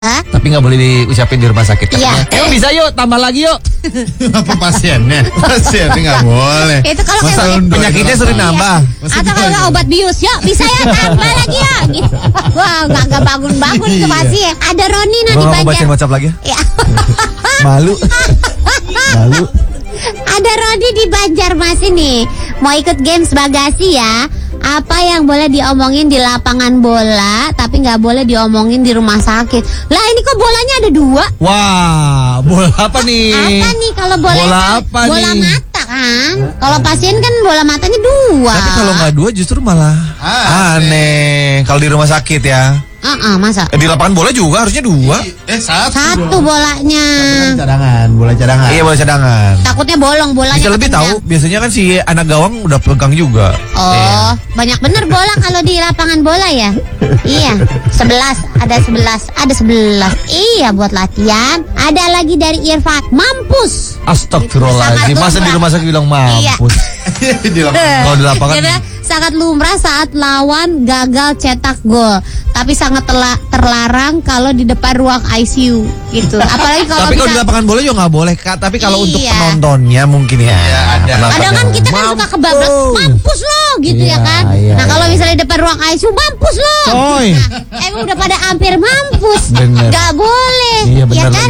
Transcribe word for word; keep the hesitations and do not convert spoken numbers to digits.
Hah? Tapi nggak boleh diucapin di rumah sakit. Iya. Katanya, "Eh, bisa yuk, tambah lagi yuk." Apa pasiennya? Pasiennya nggak boleh. Itu kalau Masa kayak- udah Penyakitnya kelapa? sering nambah. Masa Atau kalau gitu nggak aja? obat bius, yuk bisa ya tambah lagi ya. Gitu. Wah, nggak nggak bangun-bangun tuh Iya. pasien. Ada Roni nah Gua di nggak mau Banjar. bacain WhatsApp lagi. Ya. Malu. Malu. Ada Roni di Banjarmasin nih. Mau ikut games bagasi ya. Apa yang boleh diomongin di lapangan bola, tapi nggak boleh diomongin di rumah sakit. Lah ini kok bolanya ada dua? Wah, bola apa nih? Apa nih kalau bola? Bola kan apa bola nih? mata kan? Kalau pasien kan bola matanya dua. Tapi kalau nggak dua justru malah Ah, aneh. Kalau di rumah sakit ya. Ah, ah, masa? Eh, di lapangan bola juga harusnya dua. Eh satu. Satu bolanya. Cadangan, bola cadangan. Iya, bola cadangan. Takutnya bolong bolanya. Bisa lebih tahu, ketendang. biasanya kan si anak gawang udah pegang juga. Oh, banyak bener bola kalau di lapangan bola ya. Iya, sebelas, ada sebelas, ada sebelas. Iya, buat latihan. Ada lagi dari Irfan, mampus. Astagfirullahaladzim, Sangat masa di lumrah. rumah sakit bilang Iya. mampus. Di lapangan. Kalau di lapangan Karena sangat lumrah saat lawan gagal cetak gol, tapi sangat tela- terlarang kalau di depan ruang I C U gitu. Apalagi kalau Tapi kalau di bisa. lapangan bola juga nggak boleh, Kak. Tapi kalau untuk Iya. penontonnya mungkin ya. Iya, ada. Penontonnya. Kadang kan kita kan suka kebablas, mampus lo gitu ya Iya, kan. iya, Nah kalau iya. misalnya di depan ruang I C U, mampus lo. Coy. Nah, emang udah pada hampir mampus, Bener. nggak boleh, Iya, ya bener kan?